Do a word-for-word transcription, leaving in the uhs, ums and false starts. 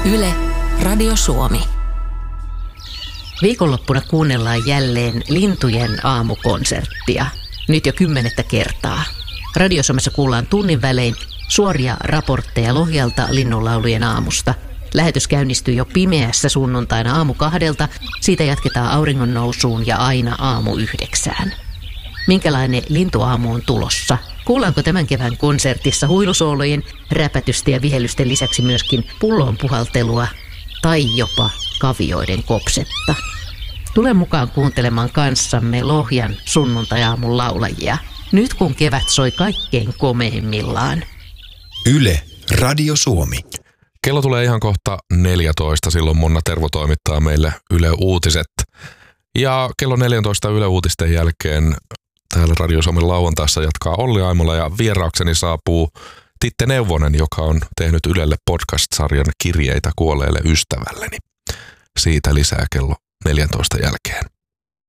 Yle, Radio Suomi. Viikonloppuna kuunnellaan jälleen lintujen aamukonserttia. Nyt jo kymmenettä kertaa. Radio Suomessa kuullaan tunnin välein suoria raportteja Lohjalta linnunlaulujen aamusta. Lähetys käynnistyy jo pimeässä sunnuntaina aamu kahdelta. Siitä jatketaan auringon nousuun ja aina aamu yhdeksään. Minkälainen lintuaamu on tulossa? Kuullaanko tämän kevään konsertissa huilusoolojen, räpätysten ja vihellysten lisäksi myöskin pullon puhaltelua tai jopa kavioiden kopsetta? Tule mukaan kuuntelemaan kanssamme Lohjan sunnuntajaamun laulajia. Nyt kun kevät soi kaikkein komeimmillaan. Yle, Radio Suomi. Kello tulee ihan kohta neljätoista, silloin Monna Tervo toimittaa meille Yle Uutiset. Ja kello neljätoista Yle Uutisten jälkeen täällä Radio Suomen lauantaissa jatkaa Olli Aimola ja vieraakseni saapuu Titte Neuvonen, joka on tehnyt Ylelle podcast-sarjan Kirjeitä kuolleelle ystävälleni. Siitä lisää kello neljätoista jälkeen.